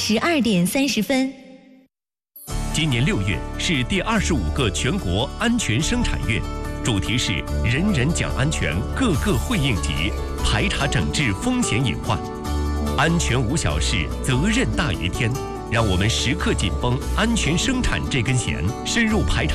12:30。 今年6月是第25个全国安全生产月，主题是人人讲安全，个个会应急，排查整治风险隐患。安全无小事，责任大于天。让我们时刻紧绷安全生产这根弦，深入排查